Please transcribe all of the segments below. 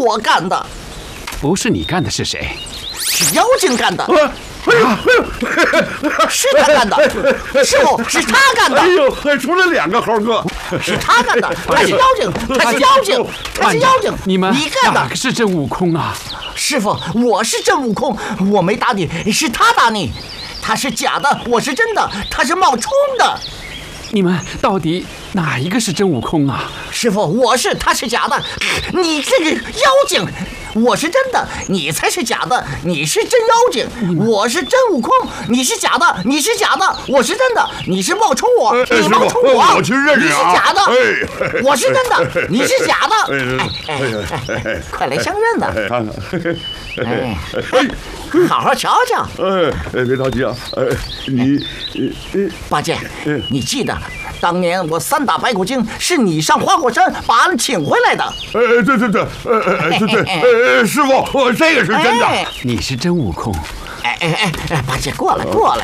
我干的。 不是你干的是谁？ 是妖精干的。是他干的，师傅，是他干的。 哎呦，出了2个猴哥， 是他干的，他是妖精，他是妖精，他是妖精。 你干的哪个是真悟空啊？ 师傅，我是真悟空，我没打你，是他打你。他是假的，我是真的，他是冒充的。 你们到底哪一个是真悟空啊？ 师傅，我是，他是假的。你这个妖精，我是真的，你才是假的。你是真妖精，我是真悟空，你是假的，你是假的，我是真的，你是冒充我，你冒充我。 我去认识啊！ 你是假的，我是真的，你是假的。快来相认呐！好好瞧瞧。 别着急啊。 八戒，你记得当年我3打白骨精是你上花果山把俺请回来的。 对，师傅，这个是真的。 你是真悟空。 八戒，过来。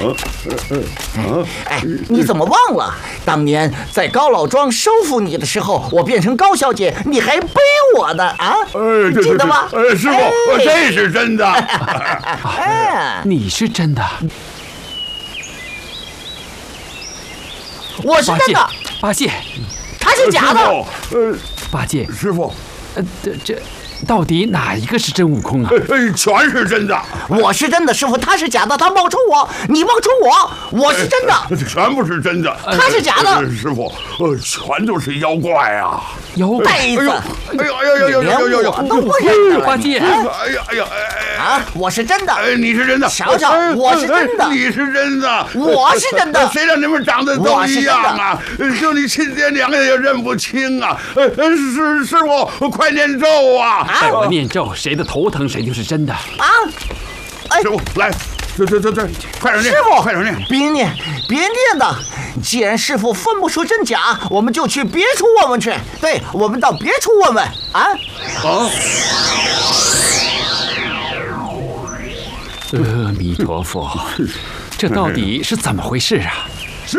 你怎么忘了？当年在高老庄收服你的时候，我变成高小姐，你还背我呢啊？记得吗？ 师傅，这是真的。 你是真的。 我是真的。 八戒， 他是假的。 八戒， 师傅， 这到底哪一个是真悟空啊？ 全是真的。 我是真的，师傅，他是假的，他冒充我，你冒充我，我是真的。 全部是真的， 他是假的。 师傅，全都是妖怪啊！ 妖怪！ 呆子！ 连我都不认得了。 八戒！ 我是真的。 你是真的。 瞧瞧，我是真的。 你是真的。 我是真的。 谁让你们长得都一样啊？就你亲爹娘也认不清啊！师傅，快念咒啊！ 我念咒，谁的头疼谁就是真的。 师傅，来，这，快点念！ 师傅， 快点念！ 别念的。既然师傅分不出真假，我们就去别处问问去。对，我们到别处问问啊！ 阿弥陀佛，这到底是怎么回事啊？ 师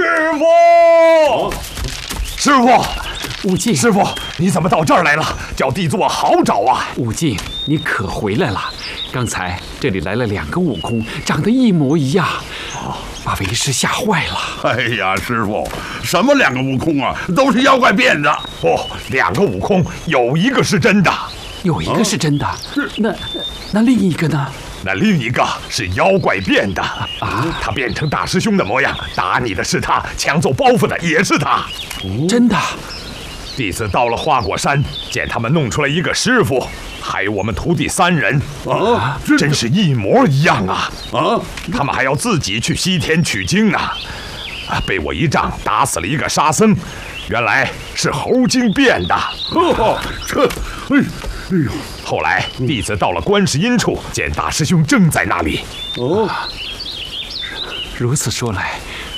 傅， 悟净， 师傅，你怎么到这儿来了？叫弟子我好找啊！ 悟净，你可回来了？刚才这里来了2个悟空，长得一模一样，把为师吓坏了。 哎呀，师傅，什么2个悟空啊？都是妖怪变的。 哦，2个悟空，有一个是真的， 有一个是真的。那另一个呢？ 那另一个是妖怪变的啊！他变成大师兄的模样，打你的是他，抢走包袱的也是他。 真的。 弟子到了花果山，见他们弄出来一个师傅，还有我们徒弟3人啊，真是一模一样啊！他们还要自己去西天取经呢，被我一杖打死了一个沙僧，原来是猴精变的。后来弟子到了观世音处，见大师兄正在那里。 如此说来，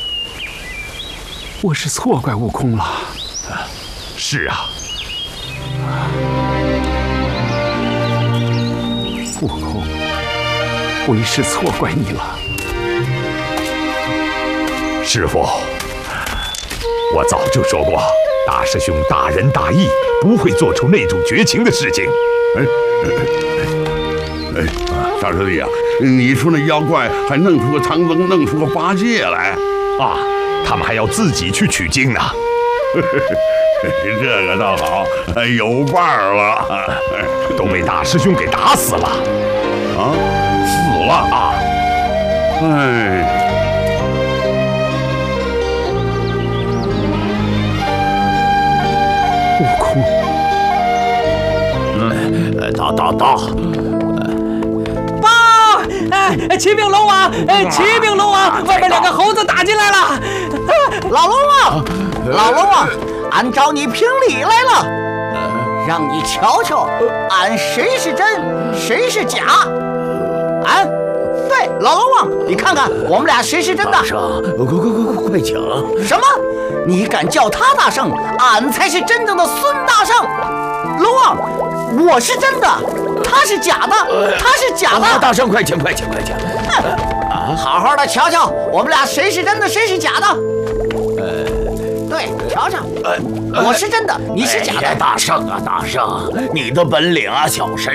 我是错怪悟空了。 是啊， 悟空，为师错怪你了。 师父，我早就说过，大师兄大仁大义，不会做出那种绝情的事情。 大师弟啊，你说那妖怪还弄出个唐僧，弄出个八戒来啊？他们还要自己去取经呢。 这个倒好，有伴儿了。 都被大师兄给打死了。 死了啊！ 悟空， 到！ 启禀龙王，外面2个猴子打进来了。 老龙王，俺找你评理来了，让你瞧瞧，俺谁是真，谁是假。对，老龙王，你看看我们俩谁是真的？ 大圣，快请！ 什么？你敢叫他大圣？俺才是真正的孙大圣。龙王，我是真的，他是假的，他是假的。 大圣，快请！ 好好的瞧瞧，我们俩谁是真的，谁是假的？对，瞧瞧，我是真的，你是假的。 大圣，你的本领啊，小神